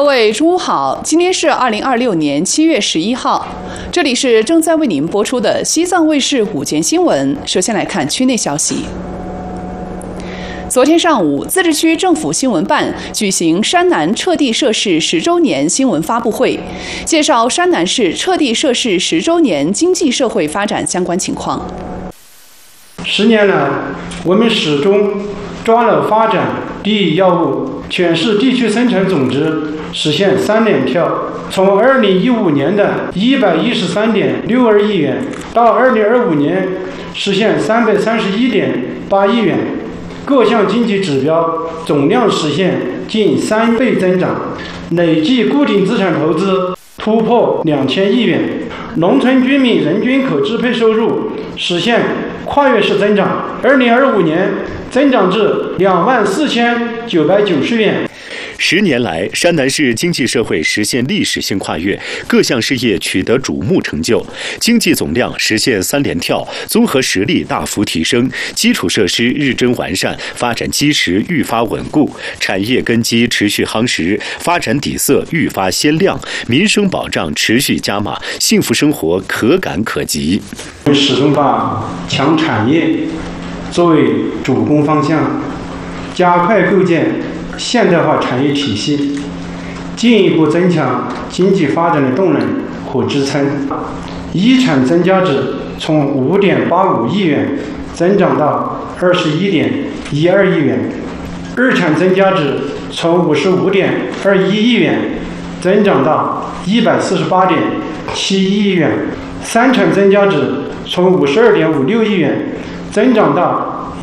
各位中午好，今天是2026年7月11号，这里是正在为您播出的西藏卫视午间新闻。首先来看区内消息。昨天上午，自治区政府新闻办举行山南撤地设市10周年新闻发布会，介绍山南市撤地设市10周年经济社会发展相关情况。 10年来，我们始终抓牢发展第一要务，全市地区生产总值实现3连跳，从2015年的113.62亿元到2025年实现331.8亿元，各项经济指标总量实现近3倍增长，累计固定资产投资突破2000亿元，农村居民人均可支配收入实现跨越式增长，2025年增长至24990元。 10年来，山南市经济社会实现历史性跨越，各项事业取得瞩目成就，经济总量实现3连跳，综合实力大幅提升，基础设施日臻完善，发展基石愈发稳固，产业根基持续夯实，发展底色愈发鲜亮，民生保障持续加码，幸福生活可感可及。 我们始终把强产业作为主攻方向，加快构建现代化产业体系，进一步增强经济发展的动能和支撑。一产增加值从5.85亿元增长到21.12亿元，二产增加值从55.21亿元增长到148.71亿元，三产增加值从52.56亿元增长到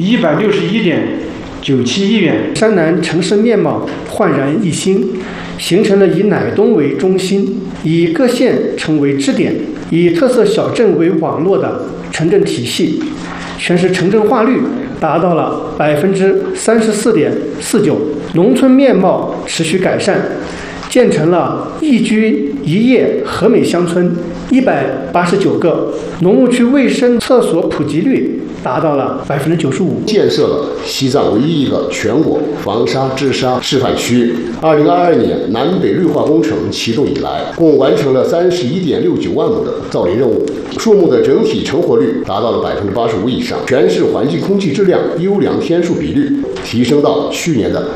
161.97亿元。 山南城市面貌焕然一新，形成了以乃东为中心，以各县城为支点，以特色小镇为网络的城镇体系，全市城镇化率达到了34.49%，农村面貌持续改善，建成了一居一业和美乡村189个，农牧区卫生厕所普及率达到了95%， 建设了西藏唯一一个全国防沙治沙示范区。2022年南北绿化工程启动以来，共完成了31.69万亩的造林任务，树木的整体成活率达到了85%以上，全市环境空气质量优良天数比率提升到去年的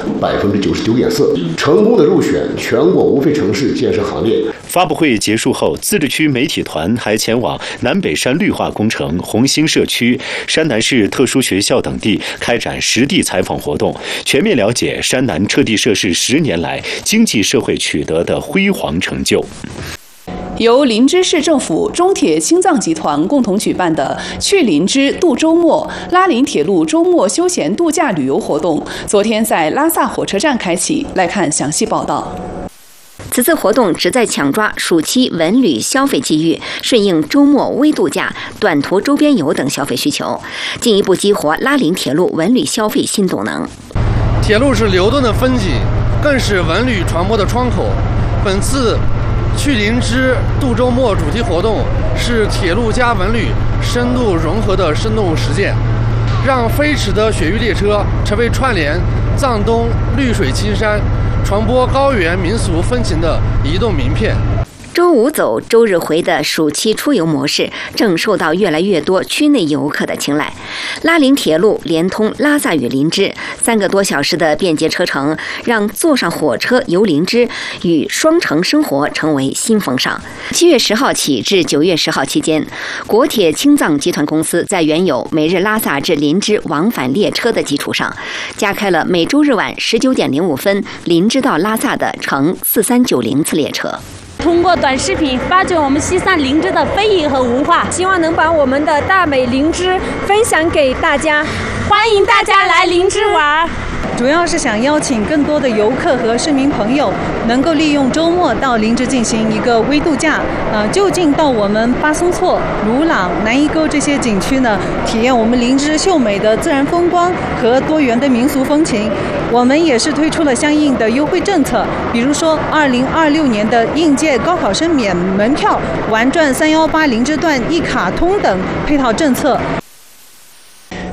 99.4%，成功的入选全国无废城市建设行列。 发布会结束后，自治区媒体团还前往南北山绿化工程、红星社区、山南市特殊学校等地开展实地采访活动，全面了解山南撤地设市10年来经济社会取得的辉煌成就。 由林芝市政府、中铁青藏集团共同举办的去林芝度周末拉林铁路周末休闲度假旅游活动，昨天在拉萨火车站开启。来看详细报道。 此次活动旨在抢抓暑期文旅消费机遇，顺应周末微度假、短途周边游等消费需求，进一步激活拉林铁路文旅消费新动能。 铁路是流动的风景，更是文旅传播的窗口。本次去林芝度周末主题活动是铁路加文旅深度融合的生动实践，让飞驰的雪域列车成为串联藏东绿水青山、传播高原民俗风情的移动名片。 周五走、周日回的暑期出游模式正受到越来越多区内游客的青睐。拉林铁路连通拉萨与林芝3个多小时的便捷车程，让坐上火车游林芝与双城生活成为新风尚。7月10号起至9月10号期间，国铁青藏集团公司在原有每日拉萨至林芝往返列车的基础上，加开了每周日晚19.05分林芝到拉萨的乘4390次列车。 通过短视频发掘我们西藏林芝的非遗和文化，希望能把我们的大美林芝分享给大家，欢迎大家来林芝玩。 主要是想邀请更多的游客和市民朋友能够利用周末到林芝进行一个微度假，就近到我们巴松措、鲁朗、南伊沟这些景区呢，体验我们林芝秀美的自然风光和多元的民俗风情。我们也是推出了相应的优惠政策，比如说2026年的应届高考生免门票、玩转318林芝段一卡通等配套政策。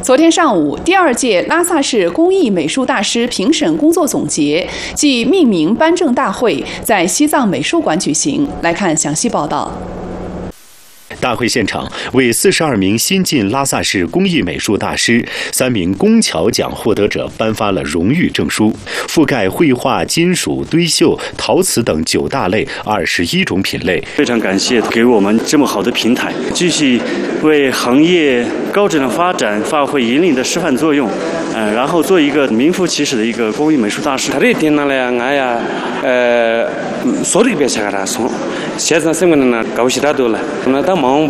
昨天上午，第2届拉萨市工艺美术大师评审工作总结暨命名颁证大会在西藏美术馆举行。来看详细报道。 大会现场为42名新晋拉萨市工艺美术大师、3名工巧奖获得者颁发了荣誉证书，覆盖绘画、金属、堆绣、陶瓷等9大类21种品类。 非常感谢给我们这么好的平台，继续为行业高质量发展发挥引领的示范作用，然后做一个名副其实的一个工艺美术大师。 所里边下个送，现在什么呢？高息大多了，那当忙